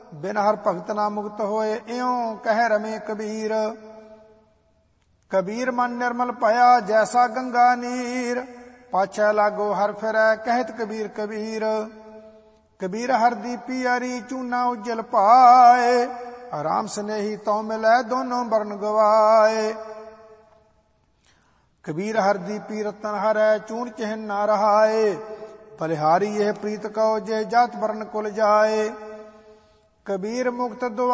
बिन हर भगत ना मुक्त होए, इयों कह रमे कबीर। कबीर मन निर्मल भया जैसा गंगा नीर, पाछै लागो हर फिरै कहत कबीर कबीर। कबीर हर दीपी अरी चूना उज्जल पाए, राम स्नेही तो मिलै दोनों बरन गवाए। कबीर हर दीपी रतन हरै चून चिन्ह ना रहाए, बलिहारी यह प्रीत कहो जे जात बरन कुल जाए। कबीर मुक्त